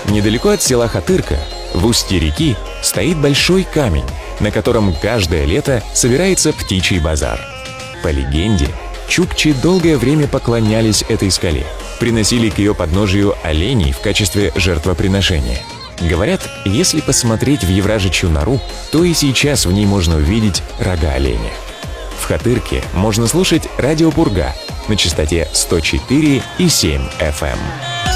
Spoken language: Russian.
Недалеко от села Хатырка, в устье реки, стоит большой камень, на котором каждое лето собирается птичий базар. По легенде, чукчи долгое время поклонялись этой скале, приносили к ее подножию оленей в качестве жертвоприношения. Говорят, если посмотреть в Евражичью нору, то и сейчас в ней можно увидеть рога оленя. В Хатырке можно слушать радио Пурга на частоте 104,7 FM.